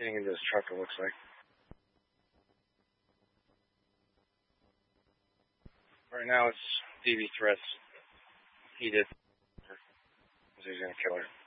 getting into his truck, it looks like. Right now it's DV threats. He did. He's going to kill her.